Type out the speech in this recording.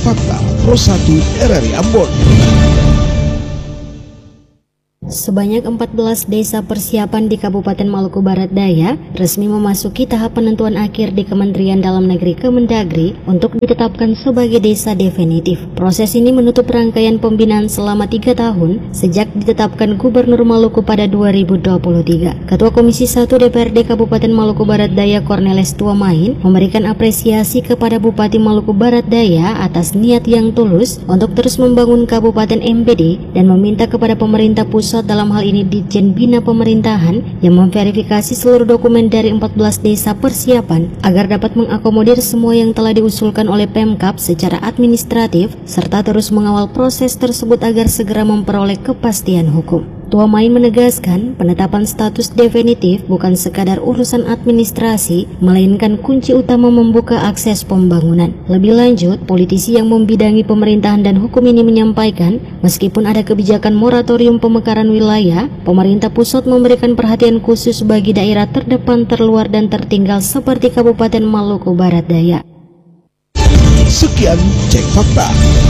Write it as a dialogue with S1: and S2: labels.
S1: Fakta Pro 1 RRI Ambon.
S2: Sebanyak 14 desa persiapan di Kabupaten Maluku Barat Daya resmi memasuki tahap penentuan akhir di Kementerian Dalam Negeri Kemendagri untuk ditetapkan sebagai desa definitif. Proses ini menutup rangkaian pembinaan selama 3 tahun sejak ditetapkan Gubernur Maluku pada 2023. Ketua Komisi 1 DPRD Kabupaten Maluku Barat Daya Cornelis Tuamain memberikan apresiasi kepada Bupati Maluku Barat Daya atas niat yang tulus untuk terus membangun Kabupaten MBD dan meminta kepada pemerintah pusat dalam hal ini Ditjen Bina Pemerintahan yang memverifikasi seluruh dokumen dari 14 desa persiapan agar dapat mengakomodir semua yang telah diusulkan oleh Pemkab secara administratif serta terus mengawal proses tersebut agar segera memperoleh kepastian hukum. Tuamain menegaskan penetapan status definitif bukan sekadar urusan administrasi, melainkan kunci utama membuka akses pembangunan. Lebih lanjut, politisi yang membidangi pemerintahan dan hukum ini menyampaikan, meskipun ada kebijakan moratorium pemekaran wilayah, pemerintah pusat memberikan perhatian khusus bagi daerah terdepan, terluar, dan tertinggal seperti Kabupaten Maluku Barat Daya.
S1: Sekian Cek Fakta.